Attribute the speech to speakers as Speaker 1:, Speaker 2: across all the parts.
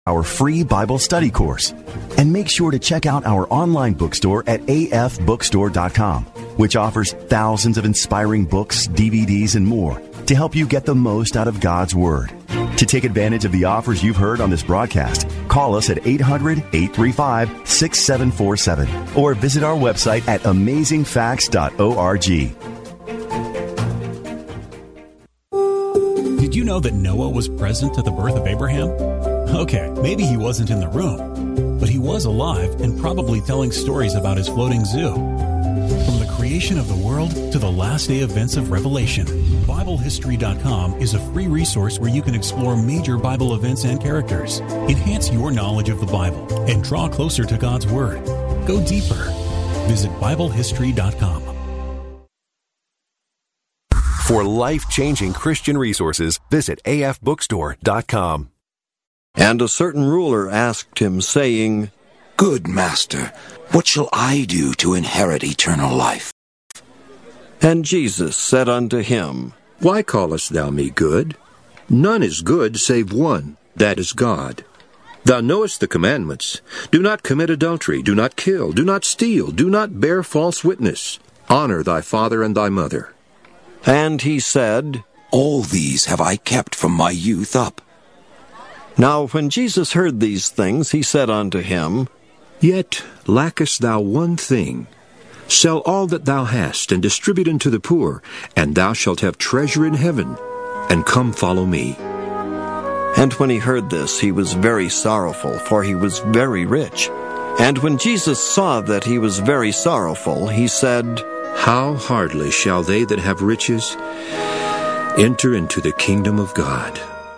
Speaker 1: our free Bible study course. And make sure to check out our online bookstore at afbookstore.com, which offers thousands of inspiring books, DVDs, and more to help you get the most out of God's Word. To take advantage of the offers you've heard on this broadcast, call us at 800-835-6747 or visit our website at amazingfacts.org.
Speaker 2: Did you know that Noah was present at the birth of Abraham? Okay, maybe he wasn't in the room, but he was alive and probably telling stories about his floating zoo. From the creation of the world to the last day events of Revelation, BibleHistory.com is a free resource where you can explore major Bible events and characters, enhance your knowledge of the Bible, and draw closer to God's Word. Go deeper. Visit BibleHistory.com.
Speaker 3: For life-changing Christian resources, visit afbookstore.com.
Speaker 4: And a certain ruler asked him, saying,
Speaker 5: Good master, what shall I do to inherit eternal life?
Speaker 4: And Jesus said unto him,
Speaker 6: Why callest thou me good? None is good save one, that is God. Thou knowest the commandments. Do not commit adultery, do not kill, do not steal, do not bear false witness. Honor thy father and thy mother.
Speaker 4: And he said,
Speaker 5: All these have I kept from my youth up.
Speaker 4: Now when Jesus heard these things, he said unto him,
Speaker 6: Yet lackest thou one thing. Sell all that thou hast, and distribute unto the poor, and thou shalt have treasure in heaven. And come follow me.
Speaker 4: And when he heard this, he was very sorrowful, for he was very rich. And when Jesus saw that he was very sorrowful, he said,
Speaker 6: How hardly shall they that have riches enter into the kingdom of God?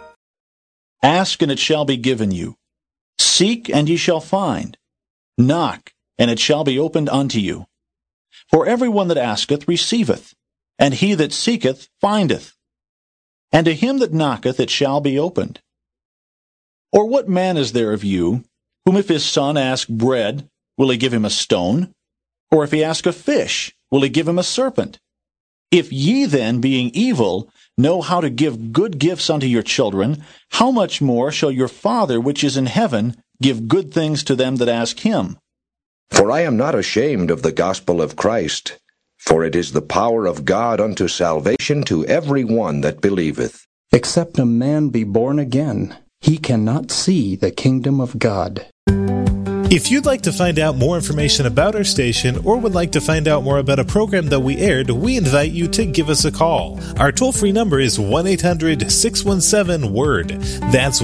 Speaker 7: Ask, and it shall be given you. Seek, and ye shall find. Knock, and it shall be opened unto you. For every one that asketh receiveth, and he that seeketh findeth. And to him that knocketh it shall be opened. Or what man is there of you, whom if his son ask bread, will he give him a stone? Or if he ask a fish, will he give him a serpent? If ye then, being evil, know how to give good gifts unto your children, how much more shall your Father which is in heaven give good things to them that ask him?
Speaker 8: For I am not ashamed of the gospel of Christ, for it is the power of God unto salvation to every one that believeth.
Speaker 9: Except a man be born again, he cannot see the kingdom of God.
Speaker 10: If you'd like to find out more information about our station or would like to find out more about a program that we aired, we invite you to give us a call. Our toll-free number is 1-800-617-WORD. That's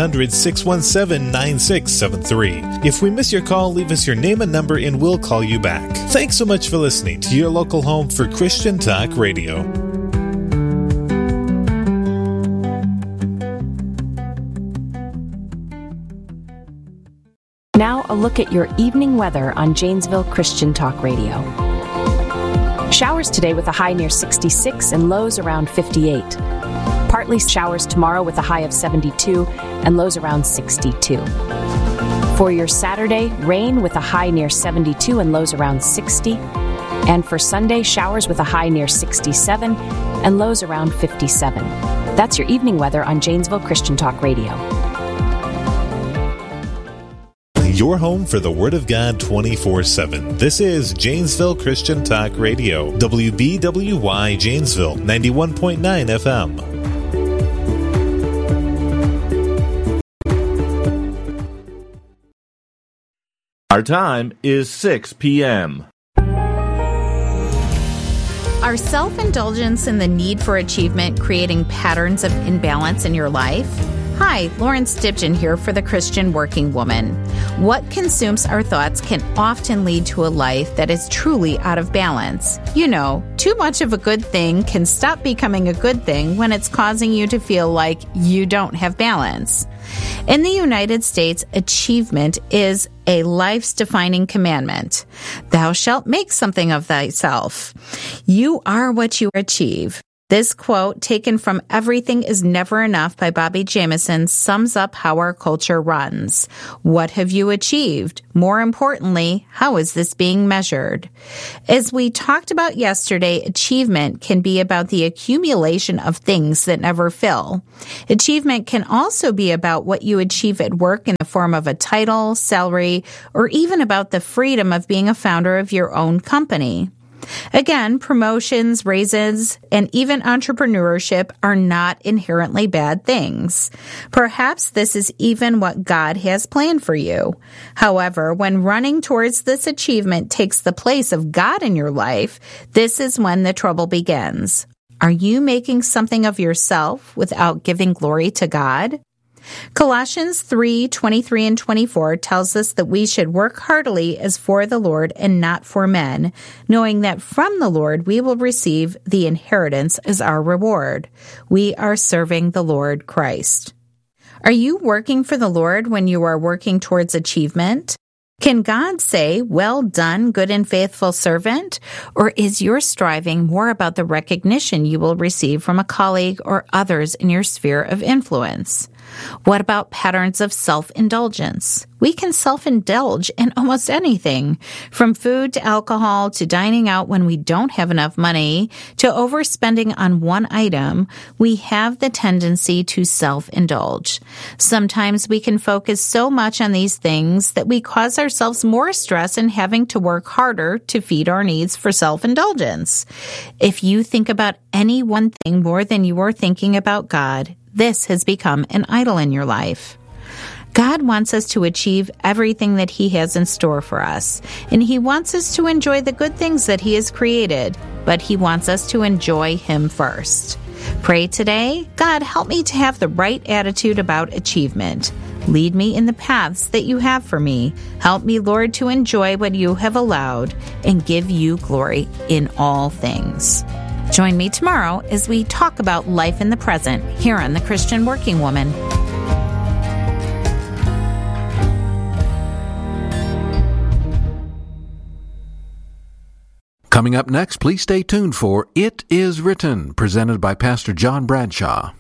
Speaker 10: 1-800-617-9673. If we miss your call, leave us your name and number and we'll call you back. Thanks so much for listening to your local home for Christian Talk Radio.
Speaker 11: Now a look at your evening weather on Janesville Christian Talk Radio. Showers today with a high near 66 and lows around 58. Partly showers tomorrow with a high of 72 and lows around 62. For your Saturday, rain with a high near 72 and lows around 60. And for Sunday, showers with a high near 67 and lows around 57. That's your evening weather on Janesville Christian Talk Radio.
Speaker 10: Your home for the Word of God 24/7. This is Janesville Christian Talk Radio, WBWY Janesville, 91.9 FM.
Speaker 12: Our time is 6 p.m.
Speaker 13: Are self-indulgence and the need for achievement creating patterns of imbalance in your life? Hi, Lauren Stibgen here for The Christian Working Woman. What consumes our thoughts can often lead to a life that is truly out of balance. You know, too much of a good thing can stop becoming a good thing when it's causing you to feel like you don't have balance. In the United States, achievement is a life's defining commandment. Thou shalt make something of thyself. You are what you achieve. This quote, taken from Everything is Never Enough by Bobby Jamieson, sums up how our culture runs. What have you achieved? More importantly, how is this being measured? As we talked about yesterday, achievement can be about the accumulation of things that never fill. Achievement can also be about what you achieve at work in the form of a title, salary, or even about the freedom of being a founder of your own company. Again, promotions, raises, and even entrepreneurship are not inherently bad things. Perhaps this is even what God has planned for you. However, when running towards this achievement takes the place of God in your life, this is when the trouble begins. Are you making something of yourself without giving glory to God? Colossians 3:23 and 24 tells us that we should work heartily as for the Lord and not for men, knowing that from the Lord we will receive the inheritance as our reward. We are serving the Lord Christ. Are you working for the Lord when you are working towards achievement? Can God say, "Well done, good and faithful servant"? Or is your striving more about the recognition you will receive from a colleague or others in your sphere of influence? What about patterns of self-indulgence? We can self-indulge in almost anything, from food to alcohol to dining out when we don't have enough money to overspending on one item. We have the tendency to self-indulge. Sometimes we can focus so much on these things that we cause ourselves more stress in having to work harder to feed our needs for self-indulgence. If you think about any one thing more than you are thinking about God, this has become an idol in your life. God wants us to achieve everything that He has in store for us, and He wants us to enjoy the good things that He has created, but He wants us to enjoy Him first. Pray today, God, help me to have the right attitude about achievement. Lead me in the paths that you have for me. Help me, Lord, to enjoy what you have allowed and give you glory in all things. Join me tomorrow as we talk about life in the present here on The Christian Working Woman.
Speaker 14: Coming up next, please stay tuned for It Is Written, presented by Pastor John Bradshaw.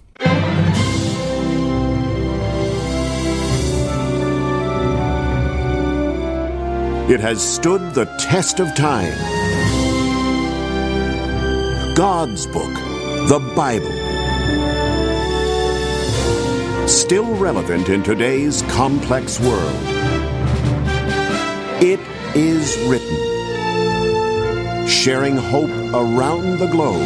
Speaker 15: It has stood the test of time. God's book, the Bible. Still relevant in today's complex world. It is written. Sharing hope around the globe.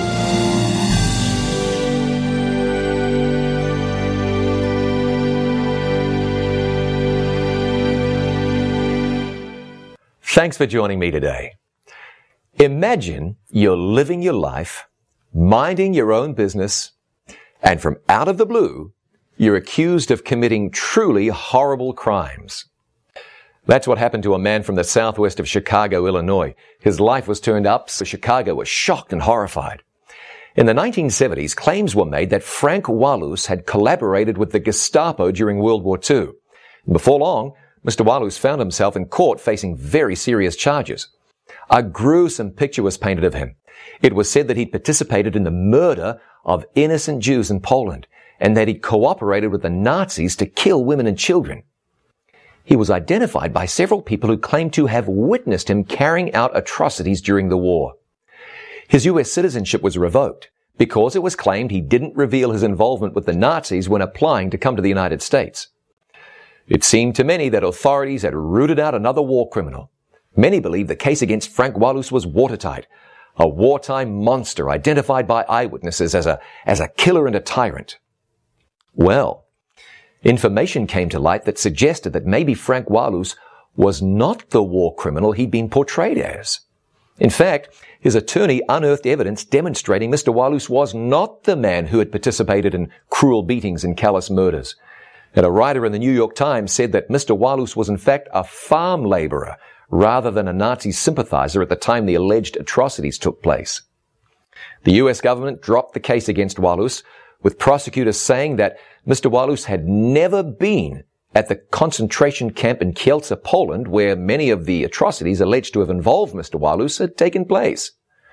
Speaker 16: Thanks for joining me today. Imagine you're living your life, minding your own business, and from out of the blue, you're accused of committing truly horrible crimes. That's what happened to a man from the southwest of Chicago, Illinois. His life was turned up, so Chicago was shocked and horrified. In the 1970s, claims were made that Frank Walus had collaborated with the Gestapo during World War II. And before long, Mr. Walus found himself in court facing very serious charges. A gruesome picture was painted of him. It was said that he'd participated in the murder of innocent Jews in Poland and that he cooperated with the Nazis to kill women and children. He was identified by several people who claimed to have witnessed him carrying out atrocities during the war. His U.S. citizenship was revoked because it was claimed he didn't reveal his involvement with the Nazis when applying to come to the United States. It seemed to many that authorities had rooted out another war criminal. Many believe the case against Frank Walus was watertight, a wartime monster identified by eyewitnesses as a killer and a tyrant. Well, information came to light that suggested that maybe Frank Walus was not the war criminal he'd been portrayed as. In fact, his attorney unearthed evidence demonstrating Mr. Walus was not the man who had participated in cruel beatings and callous murders. And a writer in the New York Times said that Mr. Walus was in fact a farm laborer rather than a Nazi sympathizer at the time the alleged atrocities took place. The U.S. government dropped the case against Walus, with prosecutors saying that Mr. Walus had never been at the concentration camp in Kielce, Poland, where many of the atrocities alleged to have involved Mr. Walus had taken place.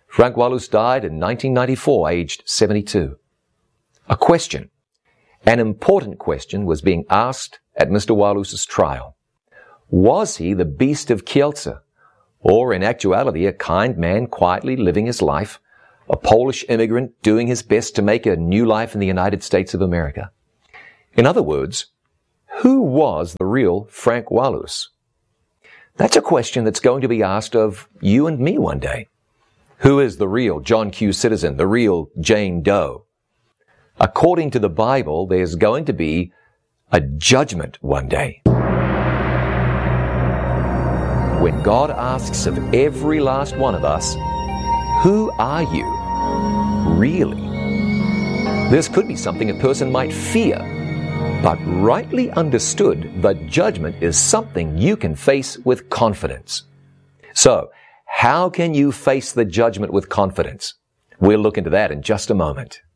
Speaker 16: Frank Walus died in 1994, aged 72. A question, an important question, was being asked at Mr. Walus's trial. Was he the beast of Kielce, or in actuality a kind man quietly living his life, a Polish immigrant doing his best to make a new life in the United States of America? In other words, who was the real Frank Walus? That's a question that's going to be asked of you and me one day. Who is the real John Q. Citizen, the real Jane Doe? According to the Bible, there's going to be a judgment one day. When God asks of every last one of us, who are you really? This could be something a person might fear, but rightly understood, the judgment is something you can face with confidence. So, how can you face the judgment with confidence? We'll look into that in just a moment.